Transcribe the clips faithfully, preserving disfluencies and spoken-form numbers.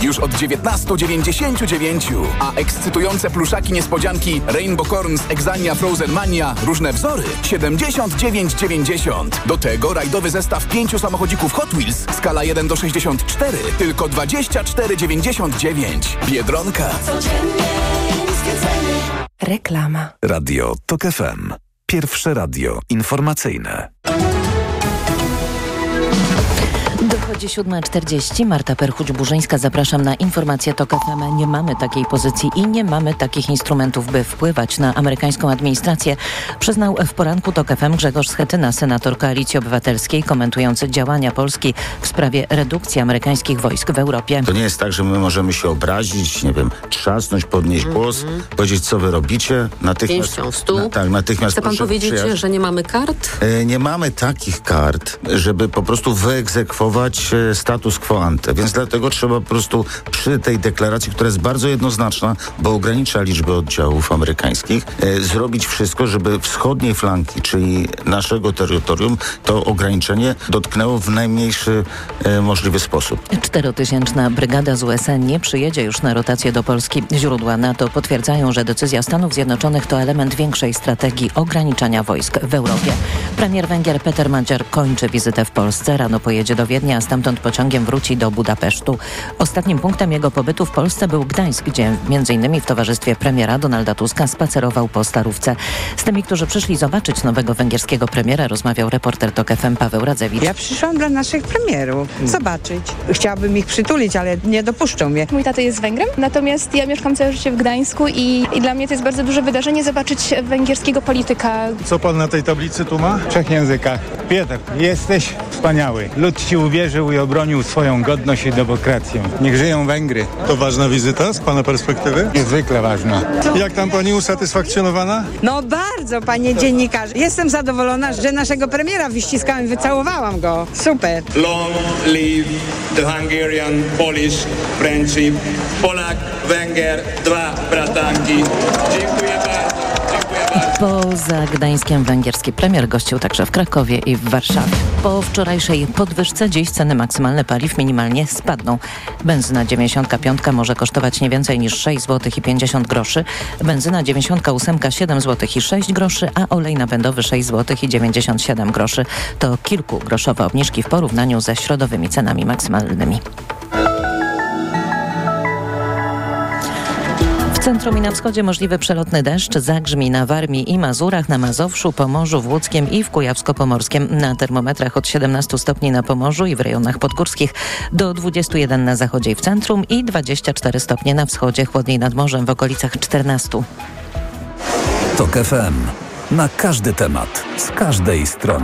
już od dziewiętnaście dziewięćdziesiąt dziewięć. A ekscytujące pluszaki niespodzianki Rainbow Corn z Exania Frozen Mania, różne wzory, siedemdziesiąt dziewięć dziewięćdziesiąt. Do tego rajdowy zestaw pięciu samochodzików Hot Wheels, skala jeden do sześćdziesięciu czterech, tylko dwadzieścia cztery dziewięćdziesiąt dziewięć. Biedronka. Reklama. Radio Tok F M. Pierwsze radio informacyjne. Dochodzi siódma czterdzieści. Marta Perchuć-Burzyńska. Zapraszam na informację Tok F M. Nie mamy takiej pozycji i nie mamy takich instrumentów, by wpływać na amerykańską administrację, przyznał w poranku Tok F M Grzegorz Schetyna, senator Koalicji Obywatelskiej, komentujący działania Polski w sprawie redukcji amerykańskich wojsk w Europie. To nie jest tak, że my możemy się obrazić, nie wiem, trzasnąć, podnieść mm-hmm. głos, powiedzieć, co wy robicie. Natychmiast, Pięścią w stół. Na, tak, natychmiast. Chce pan powiedzieć, przyjazd... że nie mamy kart? E, nie mamy takich kart, żeby po prostu wyegzekwować status quo ante, więc dlatego trzeba po prostu przy tej deklaracji, która jest bardzo jednoznaczna, bo ogranicza liczbę oddziałów amerykańskich, e, zrobić wszystko, żeby wschodniej flanki, czyli naszego terytorium, to ograniczenie dotknęło w najmniejszy e, możliwy sposób. Czterotysięczna brygada z U S A nie przyjedzie już na rotację do Polski. Źródła NATO potwierdzają, że decyzja Stanów Zjednoczonych to element większej strategii ograniczania wojsk w Europie. Premier Węgier Peter Magyar kończy wizytę w Polsce. Rano pojedzie do Wiednia, a stamtąd pociągiem wróci do Budapesztu. Ostatnim punktem jego pobytu w Polsce był Gdańsk, gdzie między innymi w towarzystwie premiera Donalda Tuska spacerował po Starówce. Z tymi, którzy przyszli zobaczyć nowego węgierskiego premiera, rozmawiał reporter Tok F M Paweł Radzewicz. Ja przyszłam dla naszych premierów zobaczyć. Chciałabym ich przytulić, ale nie dopuszczą mnie. Mój tata jest Węgrem, natomiast ja mieszkam całe życie w Gdańsku i, i dla mnie to jest bardzo duże wydarzenie zobaczyć węgierskiego polityka. Co pan na tej tablicy tu ma? W trzech językach. Pieter, jesteś wspaniały. Lud ci uwierzył i obronił swoją godność i demokrację. Niech żyją Węgry. To ważna wizyta z pana perspektywy? Niezwykle ważna. Jak tam pani usatysfakcjonowana? No bardzo, panie dziennikarz. Jestem zadowolona, że naszego premiera wyściskałam i wycałowałam go. Super. Long live the Hungarian-Polish friendship. Polak, Węgier, dwa bratanki. Dziękuję bardzo. Poza Gdańskiem węgierski premier gościł także w Krakowie i w Warszawie. Po wczorajszej podwyżce dziś ceny maksymalne paliw minimalnie spadną. Benzyna dziewięćdziesiąt pięć może kosztować nie więcej niż sześć złotych i pięćdziesiąt groszy, benzyna dziewięćdziesiąt osiem siedem złotych i sześć groszy, a olej napędowy sześć złotych i dziewięćdziesiąt siedem groszy. To kilkugroszowe obniżki w porównaniu ze środowymi cenami maksymalnymi. W centrum i na wschodzie możliwy przelotny deszcz, zagrzmi na Warmii i Mazurach, na Mazowszu, Pomorzu, w Łódzkiem i w Kujawsko-Pomorskiem. Na termometrach od siedemnastu stopni na Pomorzu i w rejonach podgórskich do dwudziestu jeden na zachodzie i w centrum i dwadzieścia cztery stopnie na wschodzie, chłodniej nad morzem w okolicach czternastu. Tok F M. Na każdy temat, z każdej strony.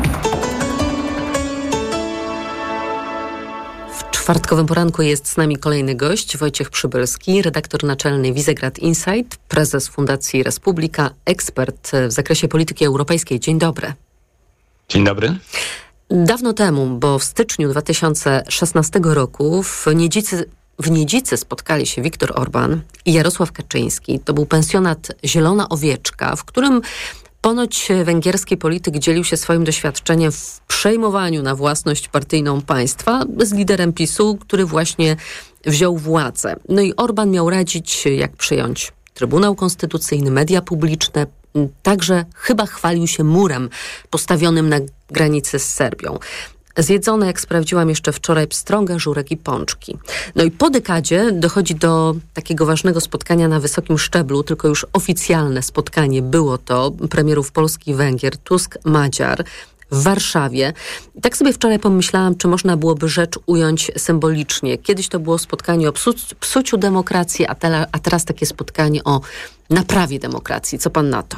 W czwartkowym poranku jest z nami kolejny gość, Wojciech Przybylski, redaktor naczelny Visegrad Insight, prezes Fundacji Republika, ekspert w zakresie polityki europejskiej. Dzień dobry. Dzień dobry. Dawno temu, bo w styczniu dwa tysiące szesnastego roku w Niedzicy W Niedzicy spotkali się Viktor Orban i Jarosław Kaczyński. To był pensjonat Zielona Owieczka, w którym ponoć węgierski polityk dzielił się swoim doświadczeniem w przejmowaniu na własność partyjną państwa z liderem PiSu, który właśnie wziął władzę. No i Orban miał radzić, jak przyjąć Trybunał Konstytucyjny, media publiczne. Także chyba chwalił się murem postawionym na granicy z Serbią. Zjedzone, jak sprawdziłam jeszcze wczoraj, pstrąga, żurek i pączki. No i po dekadzie dochodzi do takiego ważnego spotkania na wysokim szczeblu, tylko już oficjalne spotkanie było to premierów Polski i Węgier, Tusk, Magyar w Warszawie. I tak sobie wczoraj pomyślałam, czy można byłoby rzecz ująć symbolicznie. Kiedyś to było spotkanie o psu- psuciu demokracji, a, te, a teraz takie spotkanie o naprawie demokracji. Co pan na to?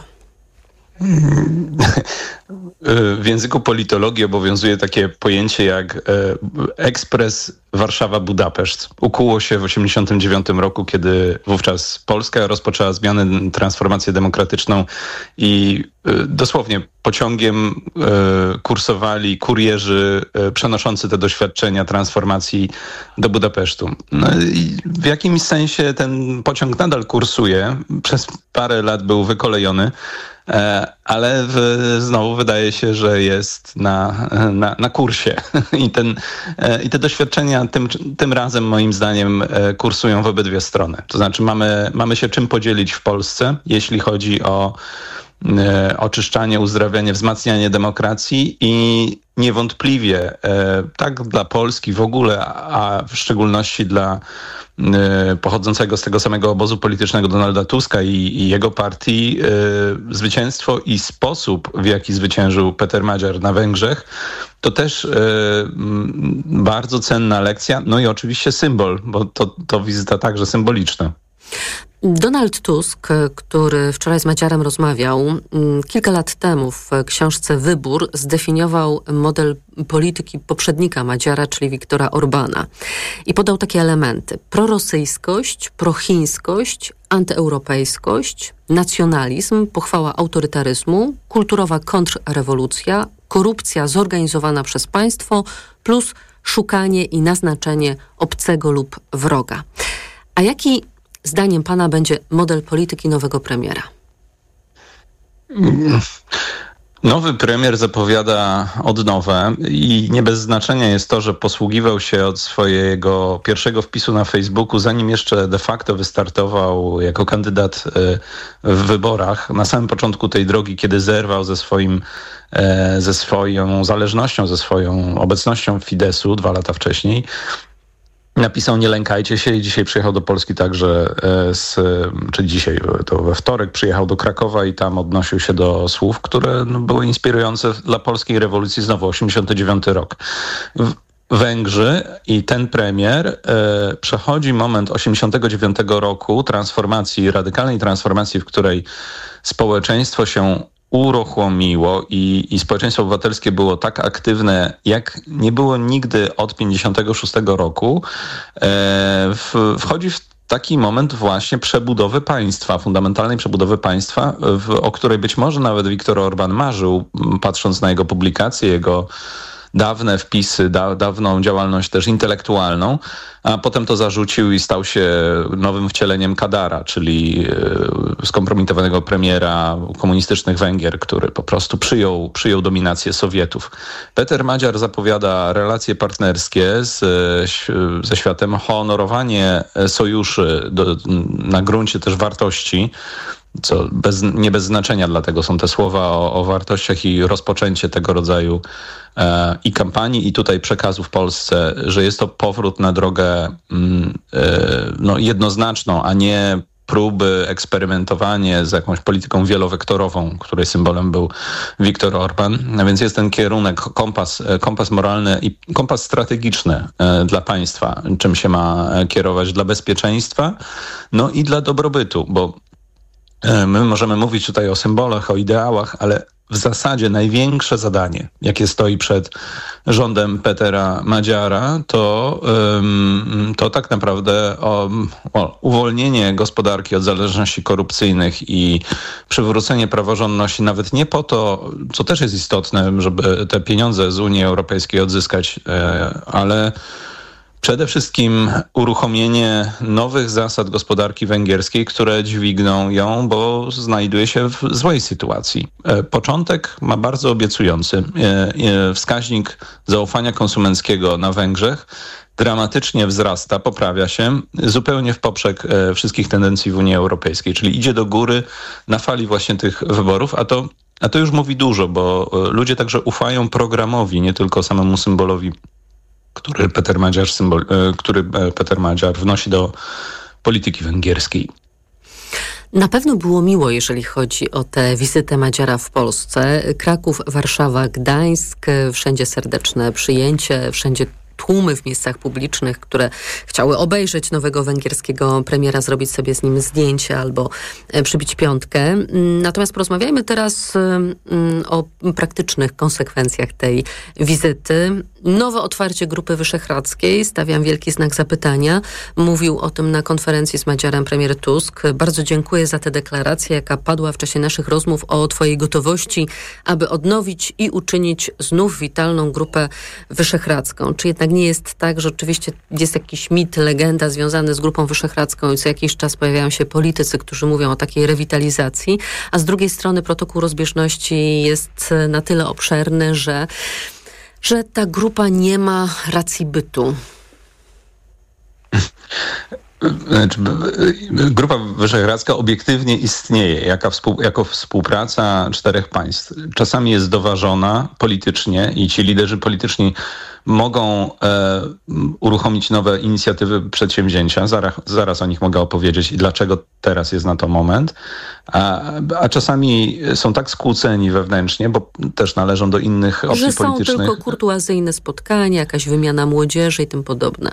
W języku politologii obowiązuje takie pojęcie jak ekspres Warszawa-Budapeszt. Ukuło się w osiemdziesiątym dziewiątym roku, kiedy wówczas Polska rozpoczęła zmianę, transformację demokratyczną i dosłownie pociągiem kursowali kurierzy przenoszący te doświadczenia transformacji do Budapesztu. No i w jakimś sensie ten pociąg nadal kursuje. Przez parę lat był wykolejony, ale w, znowu wydaje się, że jest na, na, na kursie. I, ten, I te doświadczenia tym, tym razem moim zdaniem kursują w obydwie strony. To znaczy mamy, mamy się czym podzielić w Polsce, jeśli chodzi o oczyszczanie, uzdrawianie, wzmacnianie demokracji i niewątpliwie tak dla Polski w ogóle, a w szczególności dla pochodzącego z tego samego obozu politycznego Donalda Tuska i, i jego partii zwycięstwo i sposób, w jaki zwyciężył Peter Magyar na Węgrzech, to też bardzo cenna lekcja, no i oczywiście symbol, bo to, to wizyta także symboliczna. Donald Tusk, który wczoraj z Magyarem rozmawiał, kilka lat temu w książce Wybór zdefiniował model polityki poprzednika Magyara, czyli Viktora Orbana. I podał takie elementy: prorosyjskość, prochińskość, antyeuropejskość, nacjonalizm, pochwała autorytaryzmu, kulturowa kontrrewolucja, korupcja zorganizowana przez państwo, plus szukanie i naznaczenie obcego lub wroga. A jaki zdaniem pana będzie model polityki nowego premiera? Nowy premier zapowiada odnowę i nie bez znaczenia jest to, że posługiwał się od swojego pierwszego wpisu na Facebooku, zanim jeszcze de facto wystartował jako kandydat w wyborach. Na samym początku tej drogi, kiedy zerwał ze swoim, ze swoją zależnością, ze swoją obecnością w Fideszu dwa lata wcześniej, napisał: nie lękajcie się, i dzisiaj przyjechał do Polski także, z, czy dzisiaj, to we wtorek przyjechał do Krakowa i tam odnosił się do słów, które no, były inspirujące dla polskiej rewolucji, znowu osiemdziesiąty dziewiąty rok. W Węgrzy i ten premier e, przechodzi moment osiemdziesiątego dziewiątego roku transformacji, radykalnej transformacji, w której społeczeństwo się uruchomiło i, i społeczeństwo obywatelskie było tak aktywne, jak nie było nigdy od pięćdziesiątego szóstego roku, e, w, wchodzi w taki moment właśnie przebudowy państwa, fundamentalnej przebudowy państwa, w, o której być może nawet Viktor Orban marzył, patrząc na jego publikacje, jego dawne wpisy, da, dawną działalność też intelektualną, a potem to zarzucił i stał się nowym wcieleniem Kadara, czyli e, skompromitowanego premiera komunistycznych Węgier, który po prostu przyjął, przyjął dominację Sowietów. Peter Magyar zapowiada relacje partnerskie z, ze światem, honorowanie sojuszy do, na gruncie też wartości, co bez, nie bez znaczenia, dlatego są te słowa o, o wartościach i rozpoczęcie tego rodzaju e, i kampanii, i tutaj przekazu w Polsce, że jest to powrót na drogę mm, e, no, jednoznaczną, a nie próby, eksperymentowanie z jakąś polityką wielowektorową, której symbolem był Viktor Orban. A więc jest ten kierunek, kompas, kompas moralny i kompas strategiczny e, dla państwa, czym się ma kierować dla bezpieczeństwa, no i dla dobrobytu, bo my możemy mówić tutaj o symbolach, o ideałach, ale w zasadzie największe zadanie, jakie stoi przed rządem Petera Magyara, to, to tak naprawdę o, o uwolnienie gospodarki od zależności korupcyjnych i przywrócenie praworządności, nawet nie po to, co też jest istotne, żeby te pieniądze z Unii Europejskiej odzyskać, ale przede wszystkim uruchomienie nowych zasad gospodarki węgierskiej, które dźwigną ją, bo znajduje się w złej sytuacji. Początek ma bardzo obiecujący. Wskaźnik zaufania konsumenckiego na Węgrzech dramatycznie wzrasta, poprawia się, zupełnie w poprzek wszystkich tendencji w Unii Europejskiej, czyli idzie do góry na fali właśnie tych wyborów, a to, a to już mówi dużo, bo ludzie także ufają programowi, nie tylko samemu symbolowi, który Peter Magyar, symbol, który Peter Magyar wnosi do polityki węgierskiej. Na pewno było miło, jeżeli chodzi o tę wizytę Magyara w Polsce. Kraków, Warszawa, Gdańsk, wszędzie serdeczne przyjęcie, wszędzie tłumy w miejscach publicznych, które chciały obejrzeć nowego węgierskiego premiera, zrobić sobie z nim zdjęcie albo przybić piątkę. Natomiast porozmawiajmy teraz o praktycznych konsekwencjach tej wizyty. Nowe otwarcie Grupy Wyszehradzkiej, stawiam wielki znak zapytania. Mówił o tym na konferencji z Magyarem premier Tusk. Bardzo dziękuję za tę deklarację, jaka padła w czasie naszych rozmów o twojej gotowości, aby odnowić i uczynić znów witalną Grupę Wyszehradzką. Czy jednak jednak nie jest tak, że oczywiście jest jakiś mit, legenda związany z Grupą Wyszehradzką i co jakiś czas pojawiają się politycy, którzy mówią o takiej rewitalizacji, a z drugiej strony protokół rozbieżności jest na tyle obszerny, że, że ta grupa nie ma racji bytu. Grupa Wyszehradzka obiektywnie istnieje jako, współ, jako współpraca czterech państw. Czasami jest doważona politycznie i ci liderzy polityczni mogą e, uruchomić nowe inicjatywy, przedsięwzięcia. Zaraz, zaraz o nich mogę opowiedzieć i dlaczego teraz jest na to moment. A, a czasami są tak skłóceni wewnętrznie, bo też należą do innych opcji że politycznych. Że są tylko kurtuazyjne spotkania, jakaś wymiana młodzieży i tym podobne.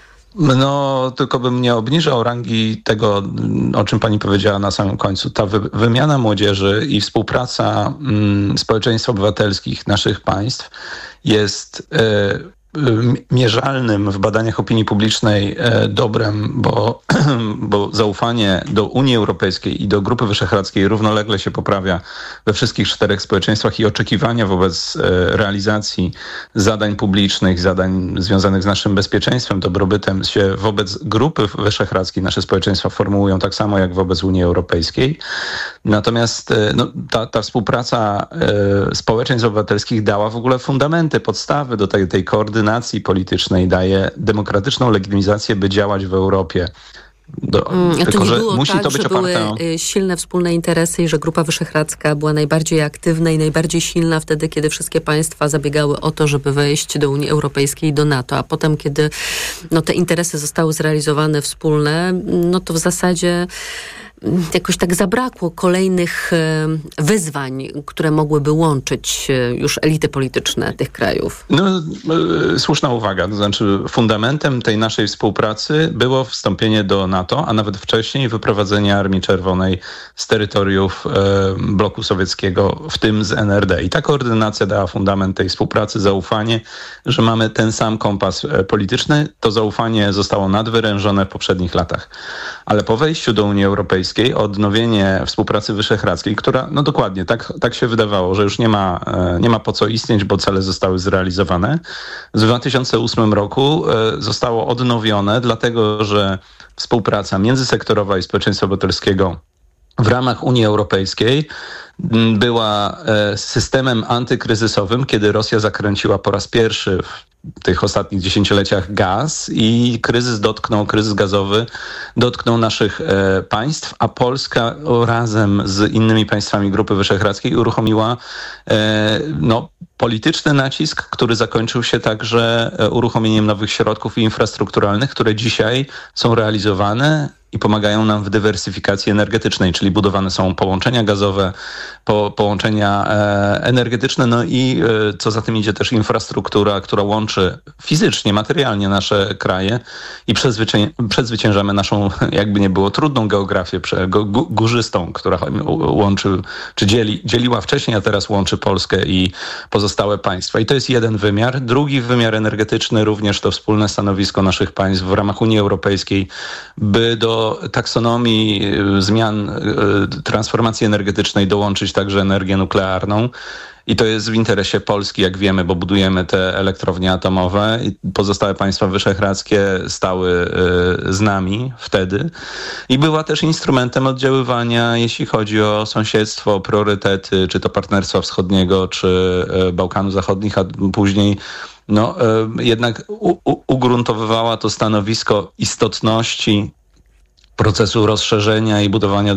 No, tylko bym nie obniżał rangi tego, o czym pani powiedziała na samym końcu. Ta wy- wymiana młodzieży i współpraca mm, społeczeństw obywatelskich naszych państw jest y, mierzalnym w badaniach opinii publicznej e, dobrem, bo, bo zaufanie do Unii Europejskiej i do Grupy Wyszehradzkiej równolegle się poprawia we wszystkich czterech społeczeństwach i oczekiwania wobec e, realizacji zadań publicznych, zadań związanych z naszym bezpieczeństwem, dobrobytem się wobec Grupy Wyszehradzkiej nasze społeczeństwa formułują tak samo jak wobec Unii Europejskiej. Natomiast e, no, ta, ta współpraca e, społeczeństw obywatelskich dała w ogóle fundamenty, podstawy do tej, tej koordynacji politycznej, daje demokratyczną legitymizację, by działać w Europie. Do, mm, tylko, to nie że było musi tak, to być że oparte były o... silne wspólne interesy i że Grupa Wyszehradzka była najbardziej aktywna i najbardziej silna wtedy, kiedy wszystkie państwa zabiegały o to, żeby wejść do Unii Europejskiej i do NATO, a potem, kiedy no, te interesy zostały zrealizowane wspólne, no to w zasadzie jakoś tak zabrakło kolejnych wyzwań, które mogłyby łączyć już elity polityczne tych krajów. No, słuszna uwaga. To znaczy fundamentem tej naszej współpracy było wstąpienie do NATO, a nawet wcześniej wyprowadzenie Armii Czerwonej z terytoriów e, bloku sowieckiego, w tym z N R D. I ta koordynacja dała fundament tej współpracy, zaufanie, że mamy ten sam kompas polityczny. To zaufanie zostało nadwyrężone w poprzednich latach. Ale po wejściu do Unii Europejskiej odnowienie współpracy wyszehradzkiej, która, no dokładnie, tak, tak się wydawało, że już nie ma, nie ma po co istnieć, bo cele zostały zrealizowane. W dwa tysiące ósmym roku zostało odnowione, dlatego że współpraca międzysektorowa i społeczeństwa obywatelskiego w ramach Unii Europejskiej była systemem antykryzysowym, kiedy Rosja zakręciła po raz pierwszy w tych ostatnich dziesięcioleciach gaz i kryzys dotknął, kryzys gazowy dotknął naszych e, państw, a Polska razem z innymi państwami Grupy Wyszehradzkiej uruchomiła e, no, polityczny nacisk, który zakończył się także uruchomieniem nowych środków infrastrukturalnych, które dzisiaj są realizowane i pomagają nam w dywersyfikacji energetycznej, czyli budowane są połączenia gazowe, po, połączenia e, energetyczne, no i e, co za tym idzie też infrastruktura, która łączy fizycznie, materialnie nasze kraje i przezwycię- przezwyciężamy naszą, jakby nie było, trudną geografię prze, g- górzystą, która łączy, czy dzieli, dzieliła wcześniej, a teraz łączy Polskę i pozostałe państwa. I to jest jeden wymiar. Drugi wymiar energetyczny, również to wspólne stanowisko naszych państw w ramach Unii Europejskiej, by do taksonomii zmian transformacji energetycznej dołączyć także energię nuklearną. I to jest w interesie Polski, jak wiemy, bo budujemy te elektrownie atomowe i pozostałe państwa wyszehradzkie stały z nami wtedy. I była też instrumentem oddziaływania, jeśli chodzi o sąsiedztwo, o priorytety, czy to Partnerstwa Wschodniego, czy Bałkanów Zachodnich, a później no, jednak u- u- ugruntowywała to stanowisko istotności procesu rozszerzenia i budowania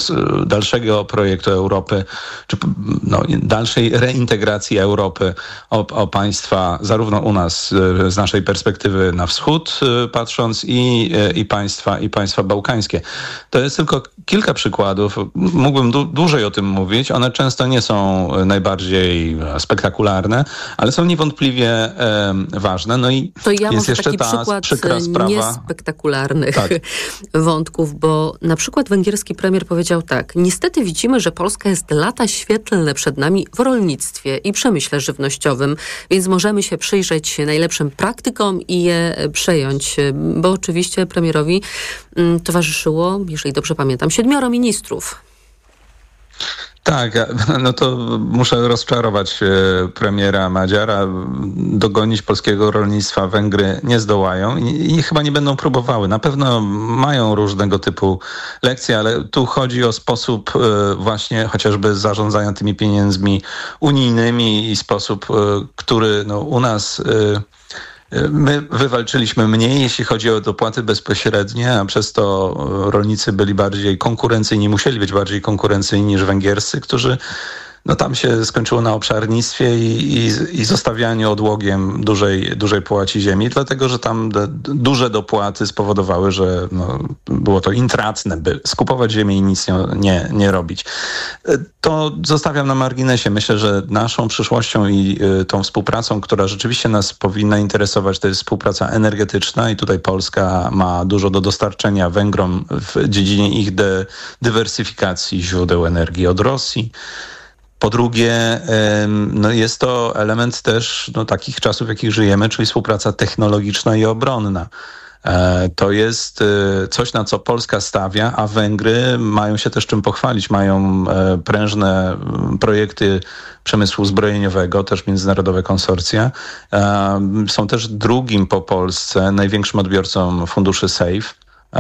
dalszego projektu Europy, czy no, dalszej reintegracji Europy o, o państwa, zarówno u nas z naszej perspektywy na wschód patrząc i, i, państwa, i państwa bałkańskie. To jest tylko kilka przykładów. Mógłbym du- dłużej o tym mówić. One często nie są najbardziej spektakularne, ale są niewątpliwie e, ważne. No i to ja jest może jeszcze taki ta przykład przykra sprawa niespektakularnych tak. wątków, bo na przykład węgierski premier powiedział tak: niestety widzimy, że Polska jest lata świetlne przed nami w rolnictwie i przemyśle żywnościowym, więc możemy się przyjrzeć najlepszym praktykom i je przejąć, bo oczywiście premierowi towarzyszyło, jeżeli dobrze pamiętam, siedmioro ministrów. Tak, no to muszę rozczarować premiera Madziara. Dogonić polskiego rolnictwa Węgry nie zdołają i, i chyba nie będą próbowały. Na pewno mają różnego typu lekcje, ale tu chodzi o sposób właśnie chociażby zarządzania tymi pieniędzmi unijnymi i sposób, który no, u nas... My wywalczyliśmy mniej, jeśli chodzi o dopłaty bezpośrednie, a przez to rolnicy byli bardziej konkurencyjni, musieli być bardziej konkurencyjni niż węgierscy, którzy no tam się skończyło na obszarnictwie i, i, i zostawianiu odłogiem dużej, dużej połaci ziemi, dlatego że tam d- duże dopłaty spowodowały, że no, było to intratne, by skupować ziemię i nic nie, nie, nie robić. To zostawiam na marginesie. Myślę, że naszą przyszłością i y, tą współpracą, która rzeczywiście nas powinna interesować, to jest współpraca energetyczna i tutaj Polska ma dużo do dostarczenia Węgrom w dziedzinie ich de- dywersyfikacji źródeł energii od Rosji. Po drugie, no jest to element też no, takich czasów, w jakich żyjemy, czyli współpraca technologiczna i obronna. To jest coś, na co Polska stawia, a Węgry mają się też czym pochwalić. Mają prężne projekty przemysłu zbrojeniowego, też międzynarodowe konsorcja. Są też drugim po Polsce największym odbiorcą funduszy SAFE,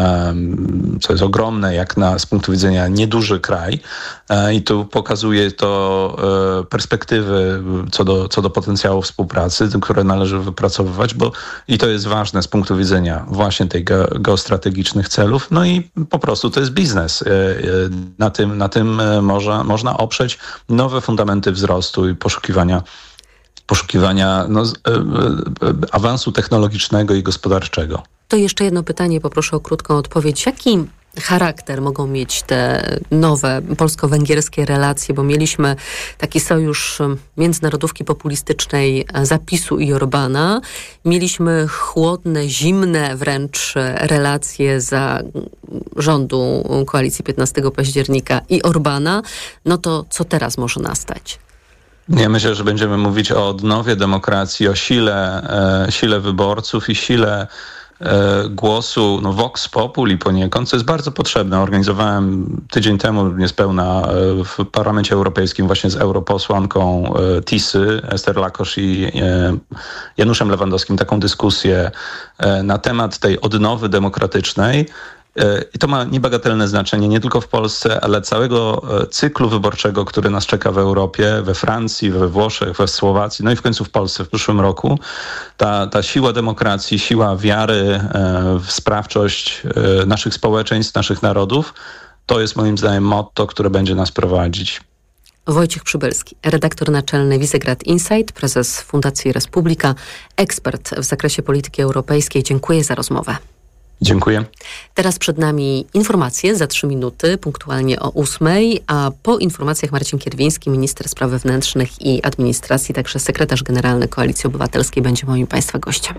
co jest ogromne jak na z punktu widzenia nieduży kraj i tu pokazuje to perspektywy co do, co do potencjału współpracy, które należy wypracowywać, bo i to jest ważne z punktu widzenia właśnie tych ge- geostrategicznych celów, no i po prostu to jest biznes. Na tym, na tym można, można oprzeć nowe fundamenty wzrostu i poszukiwania poszukiwania no, awansu technologicznego i gospodarczego. To jeszcze jedno pytanie, poproszę o krótką odpowiedź. Jaki charakter mogą mieć te nowe polsko-węgierskie relacje, bo mieliśmy taki sojusz międzynarodówki populistycznej Zapisu i Orbana. Mieliśmy chłodne, zimne wręcz relacje za rządu koalicji piętnastego października i Orbana. No to co teraz może nastać? Ja myślę, że będziemy mówić o odnowie demokracji, o sile, e, sile wyborców i sile głosu, no vox populi poniekąd, co jest bardzo potrzebne. Organizowałem tydzień temu niespełna w Parlamencie Europejskim właśnie z europosłanką Tisy, Ester Lakosz i Januszem Lewandowskim taką dyskusję na temat tej odnowy demokratycznej. I to ma niebagatelne znaczenie nie tylko w Polsce, ale całego cyklu wyborczego, który nas czeka w Europie, we Francji, we Włoszech, we Słowacji, no i w końcu w Polsce w przyszłym roku. Ta, ta siła demokracji, siła wiary w sprawczość naszych społeczeństw, naszych narodów, to jest moim zdaniem motto, które będzie nas prowadzić. Wojciech Przybylski, redaktor naczelny Visegrad Insight, prezes Fundacji Republika, ekspert w zakresie polityki europejskiej. Dziękuję za rozmowę. Dziękuję. Teraz przed nami informacje za trzy minuty, punktualnie o ósmej, a po informacjach Marcin Kierwiński, minister spraw wewnętrznych i administracji, także sekretarz generalny Koalicji Obywatelskiej, będzie moim Państwa gościem.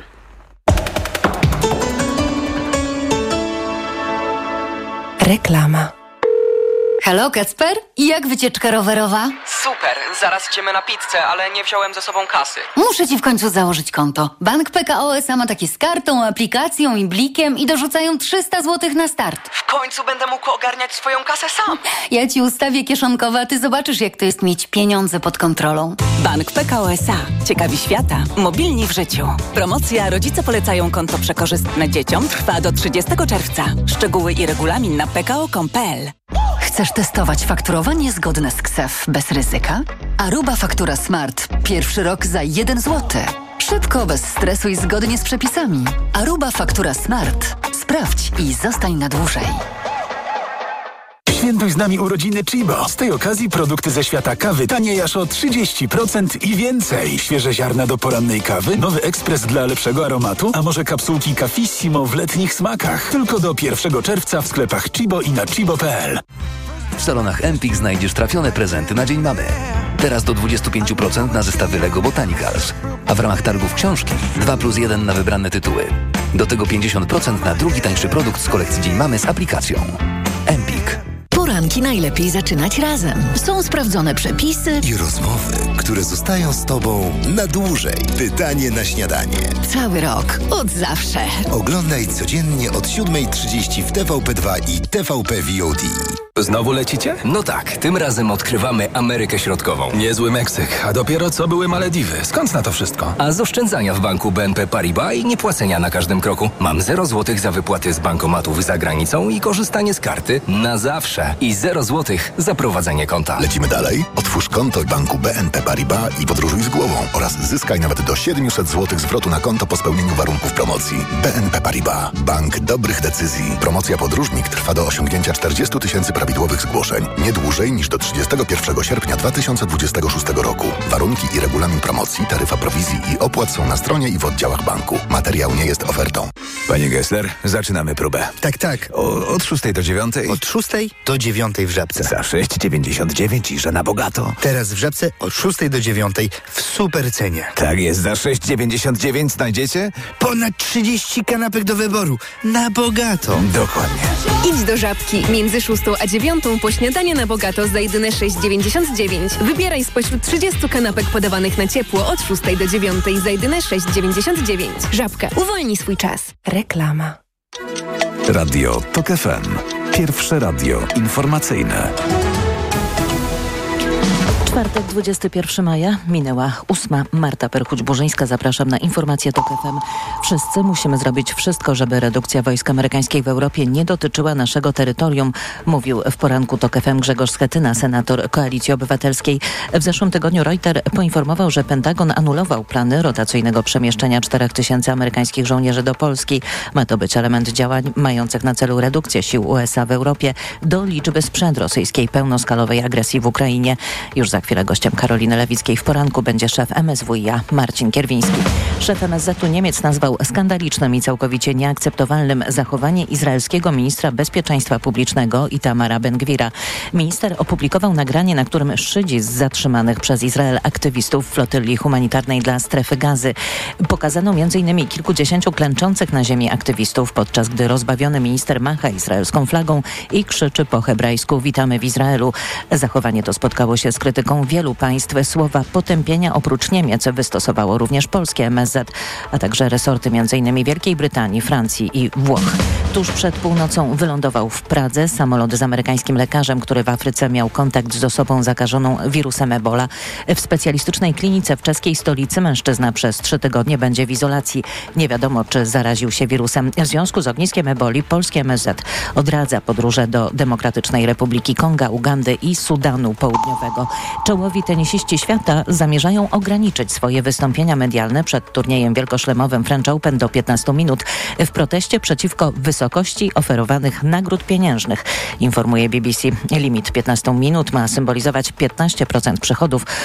Reklama. Halo, Kacper? Jak wycieczka rowerowa? Super, zaraz idziemy na pizzę, ale nie wziąłem ze sobą kasy. Muszę ci w końcu założyć konto. Bank P K O S A ma takie z kartą, aplikacją i blikiem i dorzucają trzysta złotych na start. W końcu będę mógł ogarniać swoją kasę sam. Ja ci ustawię kieszonkowe, a ty zobaczysz, jak to jest mieć pieniądze pod kontrolą. Bank P K O S A. Ciekawi świata. Mobilni w życiu. Promocja Rodzice polecają konto przekorzystne dzieciom trwa do trzydziestego czerwca. Szczegóły i regulamin na p k o kropka com kropka p l. Chcesz testować fakturowanie zgodne z K S E F bez ryzyka? Aruba Faktura Smart. Pierwszy rok za jeden złoty. Szybko, bez stresu i zgodnie z przepisami. Aruba Faktura Smart. Sprawdź i zostań na dłużej. Świętuj z nami urodziny Chibo. Z tej okazji produkty ze świata kawy taniej aż o trzydzieści procent i więcej. Świeże ziarna do porannej kawy, nowy ekspres dla lepszego aromatu, a może kapsułki Cafissimo w letnich smakach. Tylko do pierwszego czerwca w sklepach Chibo i na chibo kropka p l. W salonach Empik znajdziesz trafione prezenty na Dzień Mamy. Teraz do dwadzieścia pięć procent na zestawy Lego Botanicals. A w ramach targów książki dwa plus jeden na wybrane tytuły. Do tego pięćdziesiąt procent na drugi tańszy produkt z kolekcji Dzień Mamy z aplikacją. Empik. Poranki najlepiej zaczynać razem. Są sprawdzone przepisy i rozmowy, które zostają z Tobą na dłużej. Pytanie na śniadanie. Cały rok. Od zawsze. Oglądaj codziennie od siódma trzydzieści w T V P dwa i T V P V O D. Znowu lecicie? No tak, tym razem odkrywamy Amerykę Środkową. Niezły Meksyk, a dopiero co były Malediwy. Skąd na to wszystko? A z oszczędzania w banku B N P Paribas i niepłacenia na każdym kroku. Mam zero złotych za wypłaty z bankomatów za granicą i korzystanie z karty na zawsze. I zero złotych za prowadzenie konta. Lecimy dalej. Otwórz konto w banku B N P Paribas i podróżuj z głową oraz zyskaj nawet do siedemset złotych zwrotu na konto po spełnieniu warunków promocji. B N P Paribas. Bank dobrych decyzji. Promocja podróżnik trwa do osiągnięcia czterdziestu tysięcy prawidłowych zgłoszeń. Nie dłużej niż do trzydziestego pierwszego sierpnia dwa tysiące dwudziestego szóstego roku. Warunki i regulamin promocji, taryfa prowizji i opłat są na stronie i w oddziałach banku. Materiał nie jest ofertą. Panie Gessler, zaczynamy próbę. Tak, tak. O, od szóstej do dziewiątej? Od szóstej do dziewiątej w Żabce. Za sześć dziewięćdziesiąt dziewięć i że na bogato. Teraz w Żabce od szóstej do dziewiątej w super cenie. Tak jest, za sześć dziewięćdziesiąt dziewięć znajdziecie ponad trzydzieści kanapek do wyboru. Na bogato. Dokładnie. Idź do Żabki. Między szóstą a dziewiątą po śniadanie na bogato za jedyne sześć dziewięćdziesiąt dziewięć. Wybieraj spośród trzydziestu kanapek podawanych na ciepło od szóstej do dziewiątej za jedyne sześć dziewięćdziesiąt dziewięć. Żabka. Uwolnij swój czas. Reklama. Radio TOK F M. Pierwsze radio informacyjne. Czwartek, dwudziestego pierwszego maja, minęła ósma. Marta Perchuć-Burzyńska, zapraszam na informację TOK F M. Wszyscy musimy zrobić wszystko, żeby redukcja wojsk amerykańskich w Europie nie dotyczyła naszego terytorium, mówił w poranku TOK F M Grzegorz Schetyna, senator Koalicji Obywatelskiej. W zeszłym tygodniu Reuters poinformował, że Pentagon anulował plany rotacyjnego przemieszczenia czterech tysięcy amerykańskich żołnierzy do Polski. Ma to być element działań mających na celu redukcję sił U S A w Europie do liczby sprzed rosyjskiej pełnoskalowej agresji w Ukrainie. Już za chwilę gościem Karoliny Lewickiej w poranku będzie szef M S W i A Marcin Kierwiński. Szef M S Z u Niemiec nazwał skandalicznym i całkowicie nieakceptowalnym zachowanie izraelskiego ministra bezpieczeństwa publicznego Itamara Ben-Gvira. Minister opublikował nagranie, na którym szydzi z zatrzymanych przez Izrael aktywistów flotyli humanitarnej dla strefy Gazy. Pokazano między innymi kilkudziesięciu klęczących na ziemi aktywistów, podczas gdy rozbawiony minister macha izraelską flagą i krzyczy po hebrajsku "Witamy w Izraelu". Zachowanie to spotkało się z krytyką wielu państw. Słowa potępienia oprócz Niemiec wystosowało również polskie M S Z, a także resorty m.in. Wielkiej Brytanii, Francji i Włoch. Tuż przed północą wylądował w Pradze samolot z amerykańskim lekarzem, który w Afryce miał kontakt z osobą zakażoną wirusem Ebola. W specjalistycznej klinice w czeskiej stolicy mężczyzna przez trzy tygodnie będzie w izolacji. Nie wiadomo, czy zaraził się wirusem. W związku z ogniskiem eboli polskie M S Z odradza podróże do Demokratycznej Republiki Konga, Ugandy i Sudanu Południowego. Czołowi tenisiści świata zamierzają ograniczyć swoje wystąpienia medialne przed turniejem wielkoszlemowym French Open do piętnastu minut w proteście przeciwko wysokości oferowanych nagród pieniężnych, informuje B B C. Limit piętnastu minut ma symbolizować piętnaście procent przychodów